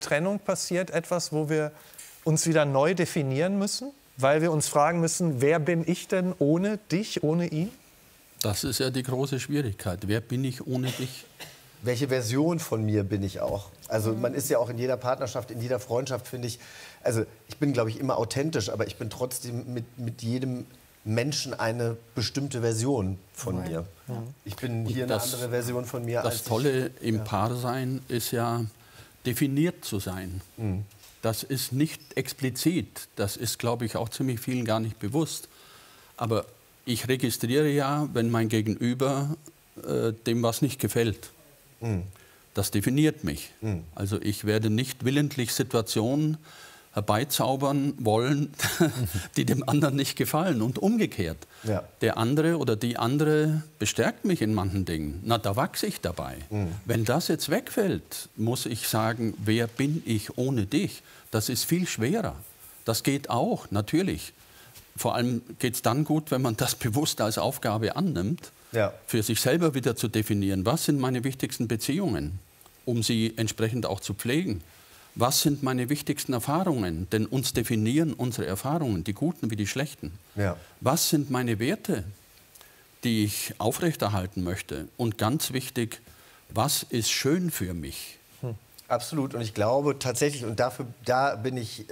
Trennung passiert etwas, wo wir uns wieder neu definieren müssen? Weil wir uns fragen müssen, wer bin ich denn ohne dich, ohne ihn? Das ist ja die große Schwierigkeit. Wer bin ich ohne dich? Welche Version von mir bin ich auch? Also man ist ja auch in jeder Partnerschaft, in jeder Freundschaft, finde ich, also ich bin, glaube ich, immer authentisch, aber ich bin trotzdem mit jedem Menschen eine bestimmte Version von mir. Ich bin hier eine andere Version von mir. Das Tolle im Paarsein ist ja, definiert zu sein. Das ist nicht explizit, das ist, glaube ich, auch ziemlich vielen gar nicht bewusst. Aber ich registriere ja, wenn mein Gegenüber dem was nicht gefällt. Das definiert mich. Also ich werde nicht willentlich Situationen herbeizaubern wollen, die dem anderen nicht gefallen und umgekehrt. Ja. Der andere oder die andere bestärkt mich in manchen Dingen. Na, da wachse ich dabei. Wenn das jetzt wegfällt, muss ich sagen, wer bin ich ohne dich? Das ist viel schwerer. Das geht auch, natürlich. Vor allem geht es dann gut, wenn man das bewusst als Aufgabe annimmt, für sich selber wieder zu definieren. Was sind meine wichtigsten Beziehungen, um sie entsprechend auch zu pflegen? Was sind meine wichtigsten Erfahrungen? Denn uns definieren unsere Erfahrungen, die guten wie die schlechten. Ja. Was sind meine Werte, die ich aufrechterhalten möchte? Und ganz wichtig, was ist schön für mich? Absolut. Und ich glaube tatsächlich, und da bin ich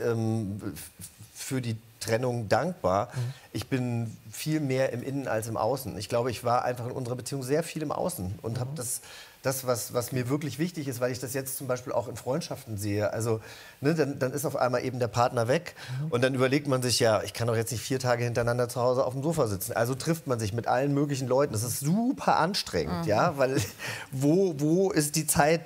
für die Trennung dankbar. Ich bin viel mehr im Innen als im Außen. Ich glaube, ich war einfach in unserer Beziehung sehr viel im Außen und habe das, was mir wirklich wichtig ist, weil ich das jetzt zum Beispiel auch in Freundschaften sehe. Also, ne, dann ist auf einmal eben der Partner weg und dann überlegt man sich, ja, ich kann doch jetzt nicht 4 Tage hintereinander zu Hause auf dem Sofa sitzen. Also trifft man sich mit allen möglichen Leuten. Das ist super anstrengend, ja, weil wo ist die Zeit,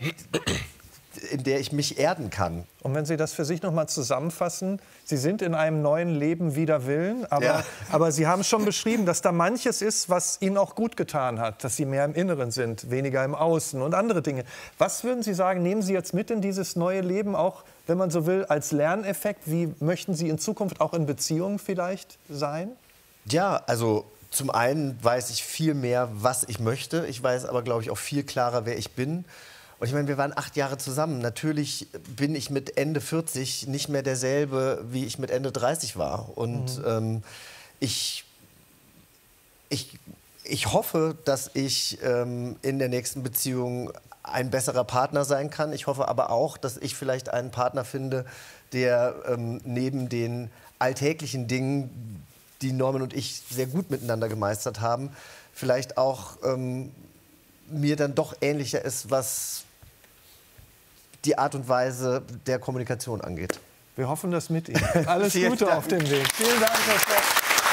in der ich mich erden kann? Und wenn Sie das für sich noch mal zusammenfassen, Sie sind in einem neuen Leben wider Willen, aber Sie haben schon beschrieben, dass da manches ist, was Ihnen auch gut getan hat, dass Sie mehr im Inneren sind, weniger im Außen und andere Dinge. Was würden Sie sagen, nehmen Sie jetzt mit in dieses neue Leben, auch, wenn man so will, als Lerneffekt? Wie möchten Sie in Zukunft auch in Beziehungen vielleicht sein? Ja, also zum einen weiß ich viel mehr, was ich möchte. Ich weiß aber, glaube ich, auch viel klarer, wer ich bin. Und ich meine, wir waren 8 Jahre zusammen. Natürlich bin ich mit Ende 40 nicht mehr derselbe, wie ich mit Ende 30 war. Und ich hoffe, dass ich in der nächsten Beziehung ein besserer Partner sein kann. Ich hoffe aber auch, dass ich vielleicht einen Partner finde, der neben den alltäglichen Dingen, die Norman und ich sehr gut miteinander gemeistert haben, vielleicht auch mir dann doch ähnlicher ist, was die Art und Weise der Kommunikation angeht. Wir hoffen das mit Ihnen. Alles Gute auf dem Weg. Vielen Dank, Herr Stock.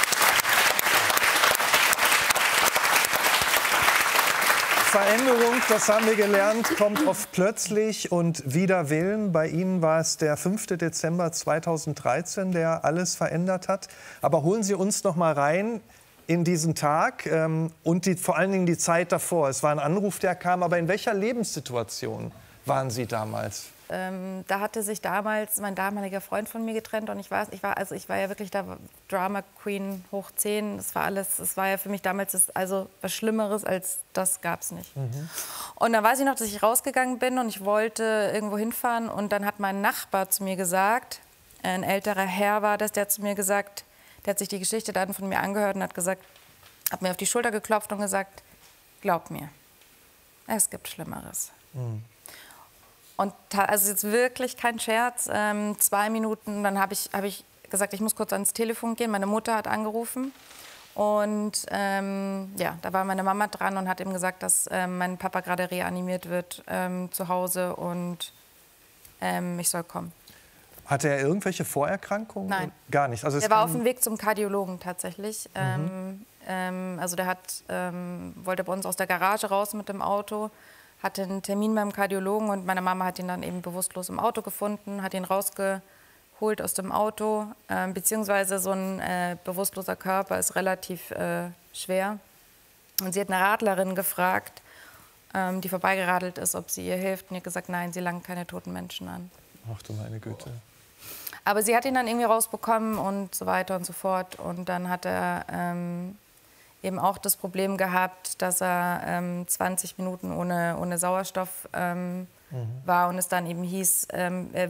Veränderung, das haben wir gelernt, kommt oft plötzlich und wider Willen. Bei Ihnen war es der 5. Dezember 2013, der alles verändert hat. Aber holen Sie uns noch mal rein in diesen Tag und vor allen Dingen die Zeit davor. Es war ein Anruf, der kam, aber in welcher Lebenssituation waren Sie damals? Da hatte sich damals mein damaliger Freund von mir getrennt und ich war ja wirklich da Drama Queen hoch 10. Das war ja für mich damals was Schlimmeres als das gab es nicht. Und dann weiß ich noch, dass ich rausgegangen bin und ich wollte irgendwo hinfahren und dann hat mein Nachbar zu mir gesagt, ein älterer Herr war das, der hat zu mir gesagt, der hat sich die Geschichte dann von mir angehört und hat mir auf die Schulter geklopft und gesagt, glaub mir, es gibt Schlimmeres. Und also jetzt wirklich kein Scherz, 2 Minuten, dann hab ich gesagt, ich muss kurz ans Telefon gehen. Meine Mutter hat angerufen und da war meine Mama dran und hat ihm gesagt, dass mein Papa gerade reanimiert wird zu Hause und ich soll kommen. Hatte er irgendwelche Vorerkrankungen? Nein. Gar nicht. Also er war auf dem Weg zum Kardiologen tatsächlich. Also der wollte bei uns aus der Garage raus mit dem Auto, hatte einen Termin beim Kardiologen und meine Mama hat ihn dann eben bewusstlos im Auto gefunden, hat ihn rausgeholt aus dem Auto, beziehungsweise so ein bewusstloser Körper ist relativ schwer. Und sie hat eine Radlerin gefragt, die vorbeigeradelt ist, ob sie ihr hilft. Und ihr gesagt, nein, sie langt keine toten Menschen an. Ach du meine Güte. Aber sie hat ihn dann irgendwie rausbekommen und so weiter und so fort. Und dann hat er eben auch das Problem gehabt, dass er 20 Minuten ohne Sauerstoff war und es dann eben hieß,